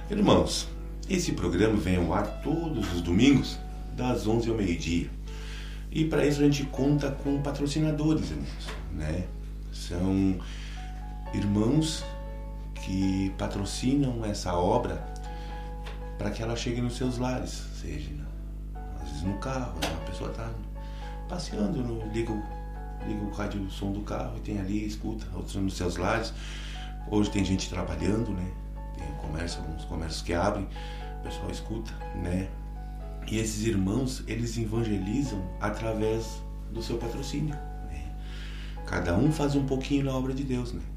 Irmãos, esse programa vem ao ar todos os domingos, das 11 ao meio-dia. E para isso a gente conta com patrocinadores, irmãos, né? São irmãos que patrocinam essa obra para que ela chegue nos seus lares, seja às vezes no carro, a pessoa está passeando, liga o rádio, o som do carro e tem ali, escuta, outros nos seus lares. Hoje tem gente trabalhando, né? Tem alguns comércios que abrem, o pessoal escuta, né? E esses irmãos, eles evangelizam através do seu patrocínio, né? Cada um faz um pouquinho na obra de Deus, né?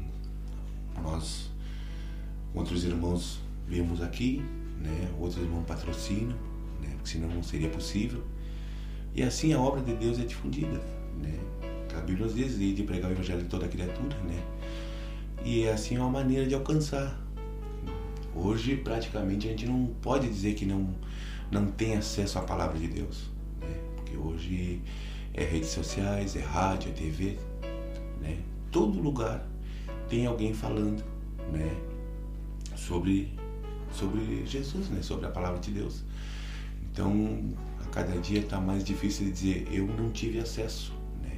Nós, outros irmãos, vemos aqui, né? Outros irmãos patrocinam, né? Porque senão não seria possível. E assim a obra de Deus é difundida, né? A Bíblia nos diz de pregar o evangelho de toda criatura, né? E assim é uma maneira de alcançar. Hoje, praticamente, a gente não pode dizer que não tem acesso à palavra de Deus, né? Porque hoje é redes sociais, é rádio, é TV, né? Todo lugar tem alguém falando, né? Sobre Jesus, né? Sobre a palavra de Deus. Então, a cada dia está mais difícil de dizer, eu não tive acesso, né?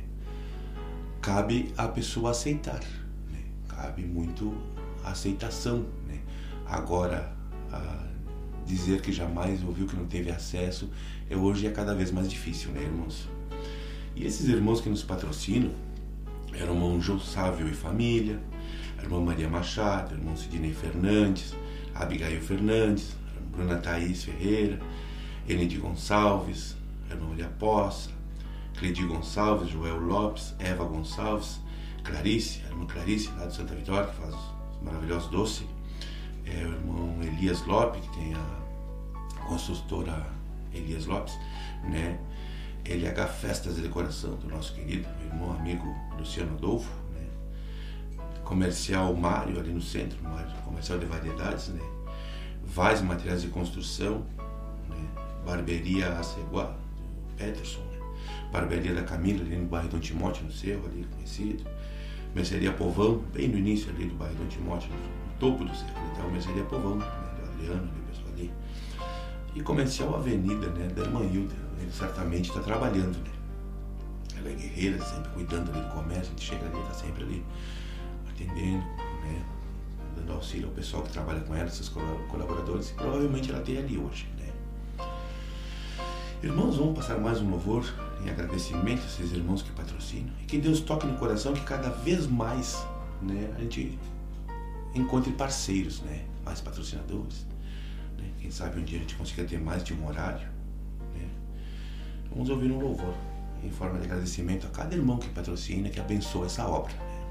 Cabe a pessoa aceitar, né? Cabe muito a aceitação, né? Agora, dizer que jamais ouviu, que não teve acesso, hoje é cada vez mais difícil, né, irmãos? E esses irmãos que nos patrocinam eram o irmão João Sávio e família, a irmã Maria Machado, o irmão Sidney Fernandes, a Abigail Fernandes, a Bruna Thaís Ferreira, Enide Gonçalves, a irmã Maria Poça, Cledi Gonçalves, Joel Lopes, Eva Gonçalves, Clarice, a irmã Clarice, lá de Santa Vitória, que faz os maravilhosos doces, o irmão Elias Lopes, que tem a construtora Elias Lopes, né? LH Festas de Decoração, do nosso querido irmão amigo Luciano Adolfo, né? Comercial Mário, ali no centro, comercial de variedades, né? Vaz Materiais de Construção, né? Barbearia Aceguá, do Peterson, né? Barbearia da Camila, ali no bairro Dom Timóteo, no Cerro, ali conhecido. Mercearia Povão, bem no início ali do bairro Dom Timóteo, no topo do Cerro, então Mercearia Povão, né? Do Adriano, ali, o pessoal ali. E Comercial Avenida, né? Da irmã Hilda, ele certamente está trabalhando, né? Ela é guerreira, sempre cuidando ali do comércio, a gente chega ali, está sempre ali atendendo, né? Dando auxílio ao pessoal que trabalha com ela, seus colaboradores, e provavelmente ela tem ali hoje, né? Irmãos, vamos passar mais um louvor em agradecimento a esses irmãos que patrocinam, e que Deus toque no coração, que cada vez mais, né, a gente encontre parceiros, né, mais patrocinadores, né? Quem sabe um dia a gente consiga ter mais de um horário, né? Vamos ouvir um louvor em forma de agradecimento a cada irmão que patrocina, que abençoa essa obra, né?